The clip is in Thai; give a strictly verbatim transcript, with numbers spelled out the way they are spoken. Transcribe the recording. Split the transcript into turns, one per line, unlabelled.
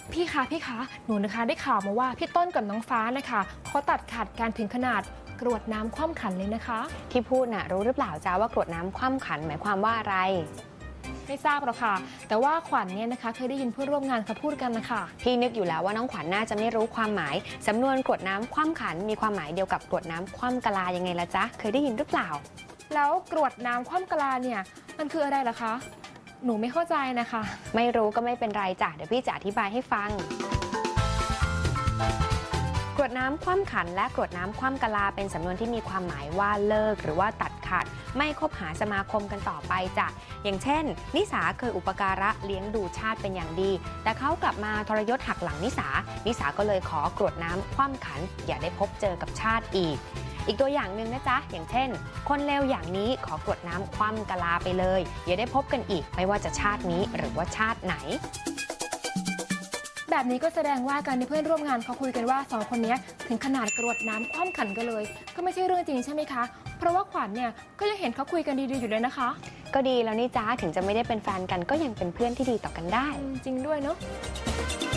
พี่คะพี่คะหนูนะคะได้ข่าวมาว่าพี่ต้นกับน้องฟ้านะคะเขาตัดขาดการถึงขนาดกรวดน้ำคว่ำขันเลยนะคะ
ที่พูดน่ะรู้หรือเปล่าจ้าว่ากรวดน้ำคว่ำขันหมายความว่าอะไร
ไม่ทราบหรอกค่ะแต่ว่าขวัญเนี่ยนะคะเคยได้ยินเพื่อนร่วมงานเขาพูดกันนะคะ
พี่นึกอยู่แล้วว่าน้องขวัญน่าจะไม่รู้ความหมายสำนวนกรวดน้ำคว่ำขันมีความหมายเดียวกับกรวดน้ำคว่ำกะลายังไงล่ะจ๊ะเคยได้ยินหรือเปล่า
แล้วกรวดน้ำคว่ำกะลาเนี่ยมันคืออะไรล่ะคะหนูไม่เข้าใจนะคะ
ไม่รู้ก็ไม่เป็นไรจ้ะเดี๋ยวพี่จะอธิบายให้ฟังกรวดน้ำคว่ำขันและกรวดน้ำคว่ำกะลาเป็นสำนวนที่มีความหมายว่าเลิกหรือว่าตัดขาดไม่คบหาสมาคมกันต่อไปจ้ะอย่างเช่นนิสาเคยอุปการะเลี้ยงดูชาติเป็นอย่างดีแต่เขากลับมาทรยศหักหลังนิสานิสาก็เลยขอกรวดน้ำคว่ำขันอย่าได้พบเจอกับชาติอีกอีกตัวอย่างหนึ่งนะจ๊ะอย่างเช่นคนเลวอย่างนี้ขอกรวดน้ำคว่ำกะลาไปเลยอย่าได้พบกันอีกไม่ว่าจะชาตินี้หรือว่าชาติไหน
แบบนี้ก็แสดงว่าการที่เพื่อนร่วมงานเขาคุยกันว่าสองคนนี้ถึงขนาดกรวดน้ำคว่ำขันกันเลยก็ไม่ใช่เรื่องจริงใช่ไหมคะเพราะว่าขวัญเนี่ยก็ยังเห็นเขาคุยกันดีๆอยู่เลยนะคะ
ก็ดีแล้วนี่จ้าถึงจะไม่ได้เป็นแฟนกันก็ยังเป็นเพื่อนที่ดีต่อกันได้
จริงด้วยเนาะ